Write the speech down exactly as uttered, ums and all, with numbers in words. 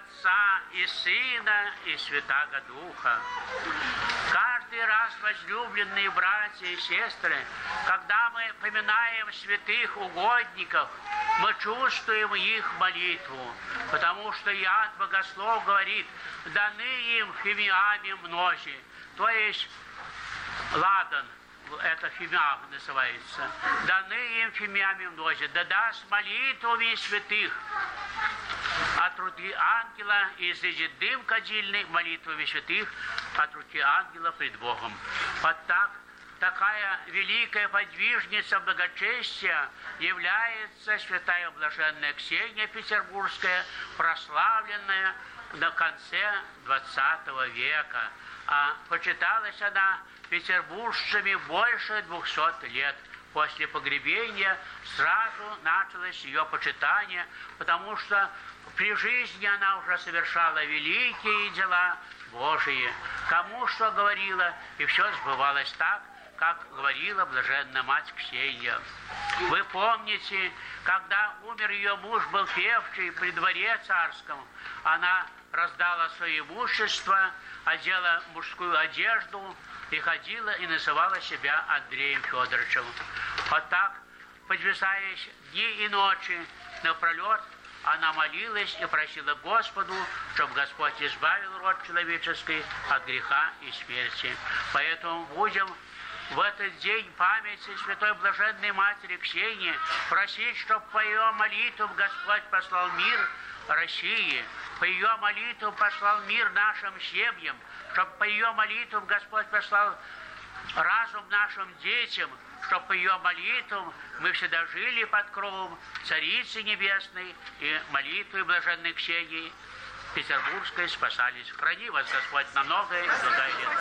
Отца и Сына и Святаго Духа. Каждый раз, возлюбленные братья и сестры, когда мы поминаем святых угодников, мы чувствуем их молитву, потому что Иоанн Богослов говорит: даны им фимиами мнози, то есть ладан, это фимиам называется, даны им фимиами мнози, да даст молитвами святых, от руки ангела и изыдет дым кадильный молитвами святых от руки ангела пред Богом. Вот так, такая великая подвижница благочестия является святая блаженная Ксения Петербургская, прославленная на конце двадцатого века. А почиталась она петербуржцами больше двухсот лет. После погребения сразу началось ее почитание, потому что при жизни она уже совершала великие дела Божии. Кому что говорила, и все сбывалось так, как говорила блаженная мать Ксения. Вы помните, когда умер ее муж, был певчий при дворе царском, она раздала свое имущество, одела мужскую одежду и ходила и называла себя Андреем Федоровичем. Вот так, подвисаясь дни и ночи напролет, она молилась и просила Господу, чтобы Господь избавил род человеческий от греха и смерти. Поэтому будем в этот день памяти Святой Блаженной Матери Ксении просить, чтобы по ее молитвам Господь послал мир России, по ее молитвам послал мир нашим семьям, чтобы по ее молитвам Господь послал разум нашим детям, чтобы по ее молитвам мы всегда жили под кровом Царицы Небесной и молитвой Блаженной Ксении Петербургской спасались. Храни вас Господь на многое и долгое лето.